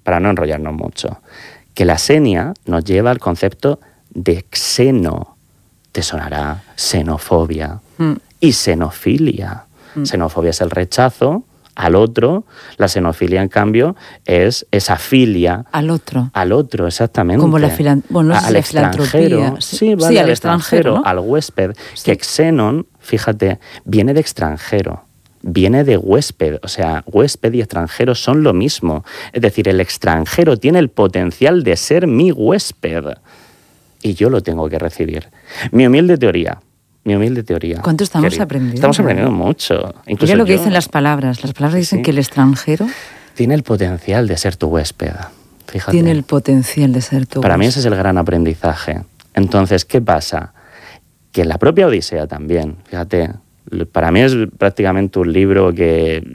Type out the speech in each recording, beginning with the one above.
para no enrollarnos mucho, que la xenia nos lleva al concepto de xeno. Te sonará xenofobia y xenofilia. Xenofobia es el rechazo al otro, la xenofilia, en cambio, es esa filia al otro. Al otro, exactamente. Como la al extranjero. Sí, vale, al extranjero, ¿no? al huésped. Sí. Que xenon, fíjate, viene de extranjero. Viene de huésped, o sea, huésped y extranjero son lo mismo. Es decir, el extranjero tiene el potencial de ser mi huésped y yo lo tengo que recibir. Mi humilde teoría. ¿Cuánto estamos querido. aprendiendo? Estamos aprendiendo mucho. Incluso mira lo que dicen las palabras. Las palabras dicen que el extranjero tiene el potencial de ser tu huésped. Fíjate. Tiene el potencial de ser tu Para huésped. mí ese es el gran aprendizaje. Entonces, ¿qué pasa? Que en la propia Odisea también, fíjate, para mí es prácticamente un libro que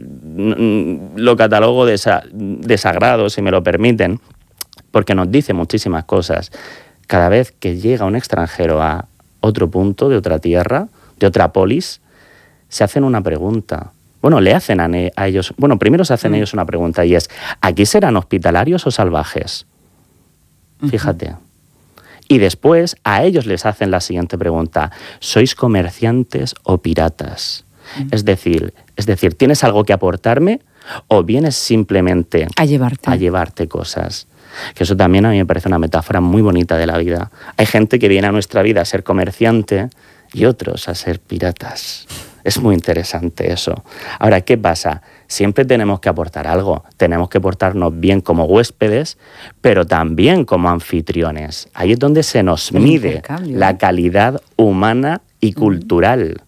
lo catalogo de sagrado, si me lo permiten, porque nos dice muchísimas cosas. Cada vez que llega un extranjero a otro punto, de otra tierra, de otra polis, se hacen una pregunta. Bueno, le hacen a ellos... Bueno, primero se hacen ellos una pregunta y es, ¿aquí serán hospitalarios o salvajes? Fíjate. Y después a ellos les hacen la siguiente pregunta, ¿sois comerciantes o piratas? Es decir, ¿tienes algo que aportarme o vienes simplemente a llevarte cosas? Que eso también a mí me parece una metáfora muy bonita de la vida. Hay gente que viene a nuestra vida a ser comerciante y otros a ser piratas. Es muy interesante eso. Ahora, ¿qué pasa? Siempre tenemos que aportar algo. Tenemos que portarnos bien como huéspedes, pero también como anfitriones. Ahí es donde se nos mide la calidad humana y cultural.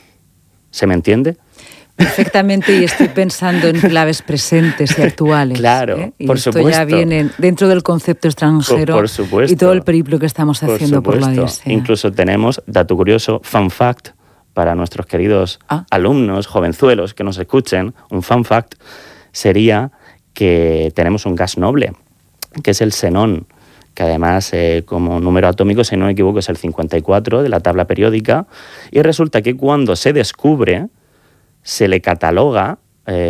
¿Se me entiende? Perfectamente, y estoy pensando en claves presentes y actuales. Claro, y por esto supuesto. ya viene dentro del concepto extranjero por supuesto. Y todo el periplo que estamos haciendo por la Odisea. Incluso tenemos, dato curioso, fun fact, para nuestros queridos alumnos, jovenzuelos que nos escuchen, un fun fact sería que tenemos un gas noble, que es el xenón, que además como número atómico, si no me equivoco, es el 54 de la tabla periódica, y resulta que cuando se descubre, se le cataloga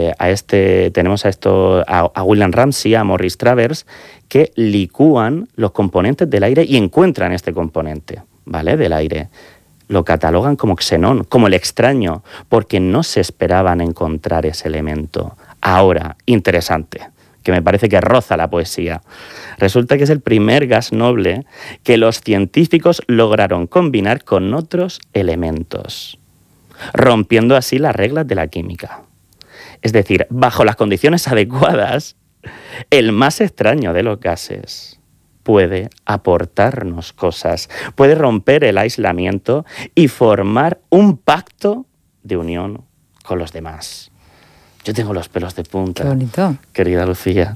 tenemos a William Ramsay, a Morris Travers, que licúan los componentes del aire y encuentran este componente, ¿vale?, del aire. Lo catalogan como xenón, como el extraño, porque no se esperaban encontrar ese elemento. Ahora, interesante, que me parece que roza la poesía. Resulta que es el primer gas noble que los científicos lograron combinar con otros elementos, rompiendo así las reglas de la química. Es decir, bajo las condiciones adecuadas, el más extraño de los gases puede aportarnos cosas, puede romper el aislamiento y formar un pacto de unión con los demás. Yo tengo los pelos de punta. Qué bonito. Querida Lucía.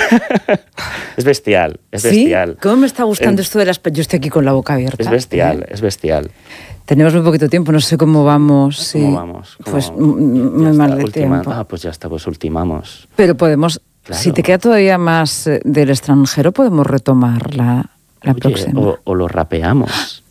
Es bestial, es ¿Sí? bestial. ¿Cómo me está gustando esto de las... Yo estoy aquí con la boca abierta. Es bestial, es bestial. Tenemos muy poquito tiempo, no sé cómo vamos. ¿Cómo vamos? Pues muy mal de tiempo. Pues ya está, pues ultimamos. Pero podemos, claro. Si te queda todavía más del extranjero, podemos retomar la próxima. O lo rapeamos.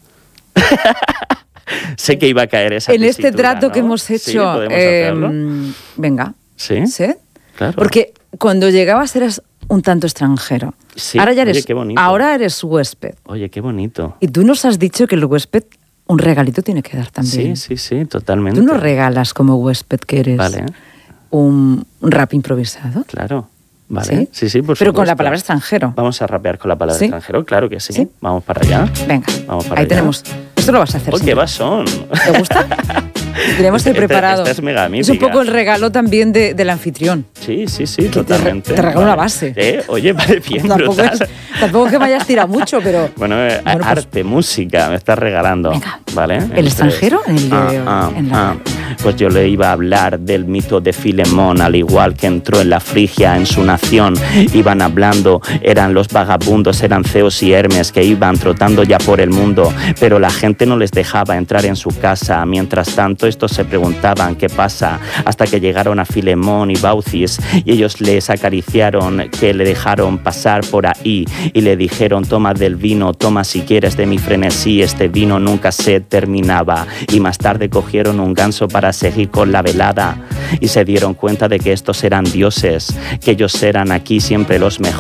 Sé que iba a caer esa en tesitura, este trato, ¿no? que hemos hecho. Sí, podemos hacerlo. Venga. ¿Sí? ¿Sí? Claro. Porque cuando llegabas eras un tanto extranjero. Sí, ahora ya eres, oye, qué bonito. Ahora eres huésped. Oye, qué bonito. Y tú nos has dicho que el huésped un regalito tiene que dar también. Sí, totalmente. Tú nos regalas como huésped que eres un rap improvisado. Claro. Vale. Sí, por Pero supuesto. con la palabra extranjero. Vamos a rapear con la palabra extranjero, claro que sí. Vamos para allá. Venga. Vamos para ahí allá. Tenemos. Esto lo vas a hacer. ¡Qué basón! ¿Te gusta? Tenemos que ir preparado. Esta es mega mítica. Es un poco el regalo también del anfitrión. Sí, totalmente. Te regalo una base. Oye, vale, bien, brutal. Tampoco que me hayas tirado mucho, pero... Bueno, arte, música, me estás regalando. Venga. ¿Vale? ¿El extranjero? Pues yo le iba a hablar del mito de Filemón, al igual que entró en la Frigia en su nación. Iban hablando, eran los vagabundos, eran Zeus y Hermes que iban trotando ya por el mundo, pero la gente no les dejaba entrar en su casa. Mientras tanto, estos se preguntaban qué pasa, hasta que llegaron a Filemón y Baucis, y ellos les acariciaron, que le dejaron pasar por ahí, y le dijeron: toma del vino, toma si quieres de mi frenesí. Este vino nunca se terminaba, y más tarde cogieron un ganso para seguir con la velada, y se dieron cuenta de que estos eran dioses, que ellos eran aquí siempre los mejores.